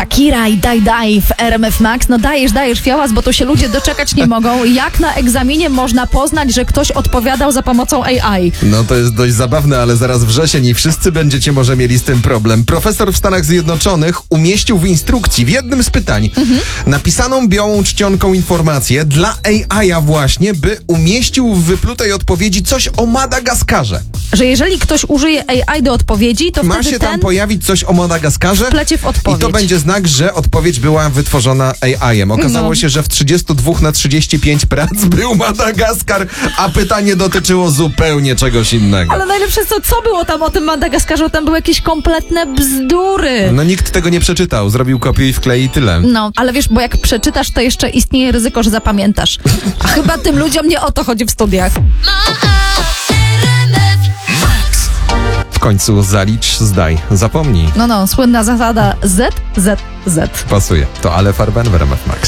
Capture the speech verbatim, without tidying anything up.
Shakira i Daj Daj w R M F Max. No dajesz, dajesz fiałas, bo to się ludzie doczekać nie mogą. Jak na egzaminie można poznać, że ktoś odpowiadał za pomocą A I? No to jest dość zabawne, ale zaraz wrzesień i wszyscy będziecie może mieli z tym problem. Profesor w Stanach Zjednoczonych umieścił w instrukcji w jednym z pytań mhm. napisaną białą czcionką informację dla A I-a właśnie, by umieścił w wyplutej odpowiedzi coś o Madagaskarze. Że jeżeli ktoś użyje A I do odpowiedzi, to Ma wtedy się ten tam pojawić coś o Madagaskarze wplecie w odpowiedź. i to będzie znak, że odpowiedź była wytworzona A I-em. Okazało no. się, że w trzydziestu dwóch na trzydzieści pięć prac był Madagaskar, a pytanie dotyczyło zupełnie czegoś innego. Ale najlepsze jest to, co było tam o tym Madagaskarze? Tam były jakieś kompletne bzdury. No nikt tego nie przeczytał, zrobił kopiuj i wklej i tyle. No, ale wiesz, bo jak przeczytasz, to jeszcze istnieje ryzyko, że zapamiętasz. A chyba tym ludziom nie o to chodzi w studiach. W końcu zalicz, zdaj, zapomnij. No, no, słynna zasada Z, Z, Z. Pasuje. To Ale Farben w R M F Max.